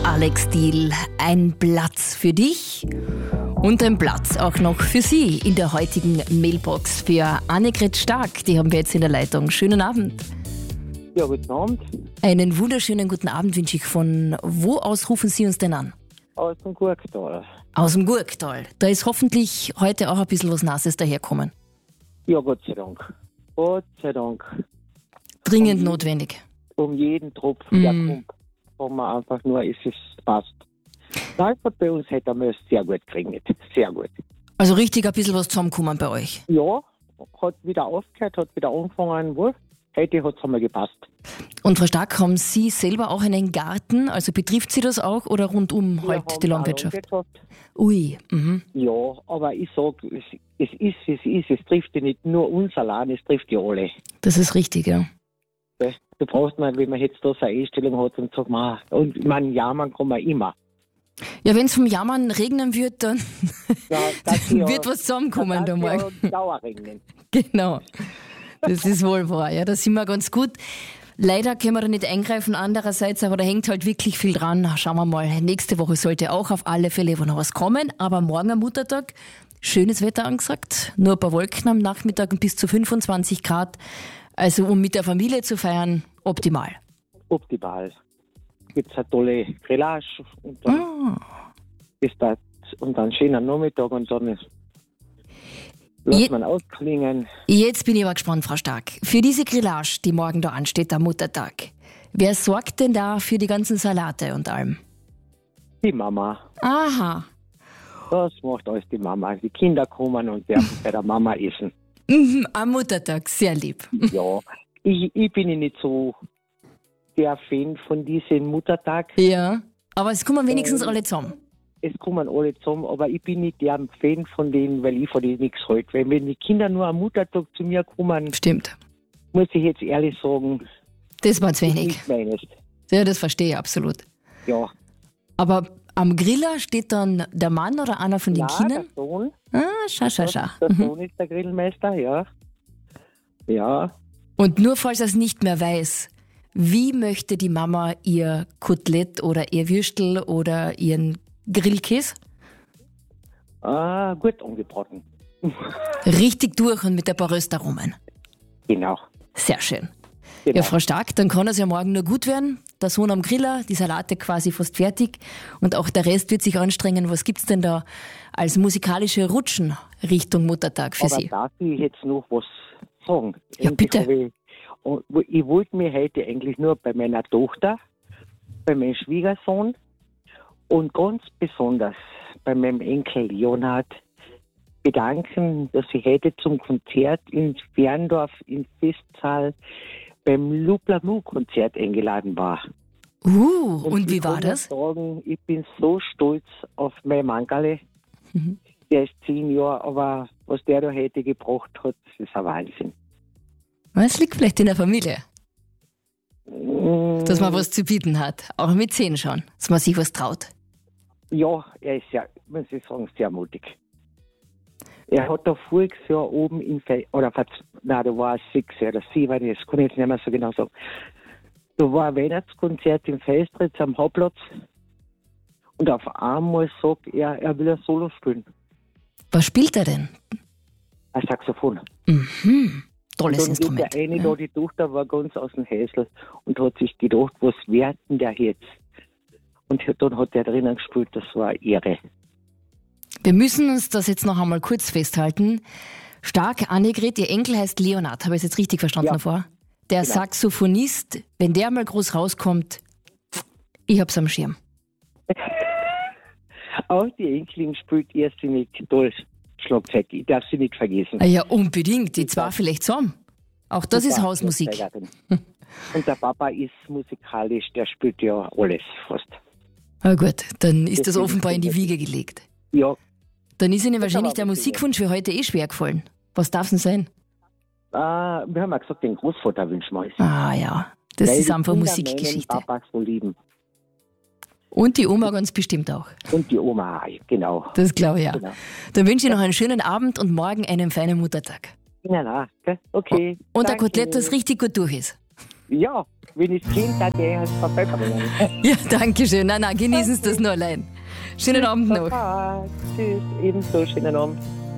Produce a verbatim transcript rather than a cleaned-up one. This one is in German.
Alex Diel, ein Platz für dich und ein Platz auch noch für Sie in der heutigen Mailbox für Annegret Stark. Die haben wir jetzt in der Leitung. Schönen Abend. Ja, guten Abend. Einen wunderschönen guten Abend wünsche ich. Von wo aus rufen Sie uns denn an? Aus dem Gurktal. Aus dem Gurktal. Da ist hoffentlich heute auch ein bisschen was Nasses daherkommen. Ja, Gott sei Dank. Gott sei Dank. Dringend um notwendig. Um jeden Tropfen, Mm. der kommt, haben wir einfach nur, es ist passt. Nein, es hat bei uns heute einmal sehr gut geregnet. Sehr gut. Also richtig ein bisschen was zusammenkommen bei euch. Ja, hat wieder aufgehört, hat wieder angefangen. Wo? Heute hat es einmal gepasst. Und Frau Stark, haben Sie selber auch einen Garten? Also betrifft Sie das auch oder rundum Wir halt haben die eine Landwirtschaft? Landwirtschaft. Ui, mhm. Ja, aber ich sage, es, es ist, wie es ist. Es trifft ja nicht nur uns allein, es trifft ja alle. Das ist richtig, ja. Gell? Du brauchst mal, wenn man jetzt da so eine Einstellung hat und sagt, man, und ich meine, jammern kann man immer. Ja, wenn es vom Jammern regnen wird, dann, Ja, das dann ja- wird was zusammenkommen da das mal. ja Dauerregnen. Genau. Das ist wohl wahr, ja. Da sind wir ganz gut. Leider können wir da nicht eingreifen, andererseits, aber da hängt halt wirklich viel dran. Schauen wir mal. Nächste Woche sollte auch auf alle Fälle noch was kommen, aber morgen am Muttertag schönes Wetter angesagt. Nur ein paar Wolken am Nachmittag und bis zu fünfundzwanzig Grad. Also um mit der Familie zu feiern, optimal. Optimal. Gibt es eine tolle Grillage und dann Ah. ist das und dann schöner Nachmittag und dann ist, Je- lässt man ausklingen. Jetzt bin ich aber gespannt, Frau Stark. Für diese Grillage, die morgen da ansteht, am Muttertag, wer sorgt denn da für die ganzen Salate und allem? Die Mama. Aha. Das macht alles die Mama. Die Kinder kommen und werden bei der Mama essen. Mhm, am Muttertag, sehr lieb. Ja, ich, ich bin ja nicht so der Fan von diesem Muttertag. Ja, aber es kommen wenigstens alle zusammen. Es kommen alle zusammen, aber ich bin nicht der Fan von denen, weil ich von denen nichts halte. Weil wenn die Kinder nur am Muttertag zu mir kommen, Stimmt. muss ich jetzt ehrlich sagen, Das war zu ist wenig. nicht meines. Ja, das verstehe ich absolut. Ja. Aber am Griller steht dann der Mann oder einer von den Ja, Kindern? der Sohn, Ah, schau, schau, schau. der Mhm. Sohn ist der Grillmeister, ja. Ja, Und nur falls er es nicht mehr weiß, wie möchte die Mama ihr Kotelett oder ihr Würstel oder ihren Grillkäse? ah, gut angebraten. Richtig durch und mit ein paar Röstaromen. Genau. Sehr schön. genau. Ja, Frau Stark, dann kann es ja morgen nur gut werden. Der Sohn am Griller, die Salate quasi fast fertig und auch der Rest wird sich anstrengen. Was gibt's denn da als musikalische Rutschen Richtung Muttertag für Aber Sie? darf ich jetzt noch was sagen? Ja, Endlich bitte. habe Ich, und ich wollte mich heute eigentlich nur bei meiner Tochter, bei meinem Schwiegersohn und ganz besonders bei meinem Enkel Leonhard bedanken, dass ich heute zum Konzert in Ferndorf im Festsaal beim Luplamu-Konzert eingeladen war. Uh, und ich wie war kann das? nur sagen, ich bin so stolz auf mein Mangale. Mhm. Der ist zehn Jahre, aber was der da heute gebracht hat, das ist ein Wahnsinn. Es liegt vielleicht in der Familie, Mm, dass man was zu bieten hat. Auch mit zehn schon, dass man sich was traut. Ja, er ist ja, muss ich sagen, sehr mutig. Er hat da voriges Jahr oben in Fe oder vor- nein, da war es sechs oder sieben, das kann ich jetzt nicht mehr so genau sagen. Da war ein Weihnachtskonzert im Festritz am Hauptplatz und auf einmal sagt er, er will ein Solo spielen. Was spielt er denn? Ein Saxophon. Mhm. Tolles Und dann geht Instrument. der eine Ja. da, die Tochter war ganz aus dem Häusl und hat sich gedacht, was wird denn der jetzt? Und dann hat er drinnen gespielt, das war Ehre. Wir müssen uns das jetzt noch einmal kurz festhalten. Stark, Annegret, ihr Enkel heißt Leonhard, habe ich es jetzt richtig verstanden Ja. davor? Der Genau. Saxophonist, wenn der mal groß rauskommt, ich hab's am Schirm. Auch die Enkelin spielt irrsinnig toll Schlagzeug. Ich darf sie nicht vergessen. Ah ja, unbedingt, die zwei vielleicht zusammen. Auch das ist Super Hausmusik. Schlagzeugerin. Und der Papa ist musikalisch, der spielt ja alles fast. Na gut, dann ist das Deswegen offenbar in die stimmt Wiege gelegt. Ja, Dann ist Ihnen Das wahrscheinlich aber der wirklich Musikwunsch für heute eh schwer gefallen. Was darf's denn sein? äh, wir haben ja gesagt, den Großvater wünschen wir uns. Ah ja, das Weil ist die einfach Kinder Musikgeschichte. meinen Papa so lieben. Und die Oma ganz bestimmt auch. Und die Oma, auch, genau. Das glaube ich ja. Genau. Dann wünsche ich noch einen schönen Abend und morgen einen feinen Muttertag. Ja, na, gell? Okay. Und ein danke. Kotelett, das richtig gut durch ist. Ja, wenn ich das Kind da gehe, vorbeibringen. Ja, danke schön. Nein, nein, genießen Sie das nur allein. Schönen Abend noch. Tschüss, ebenso, schönen Abend.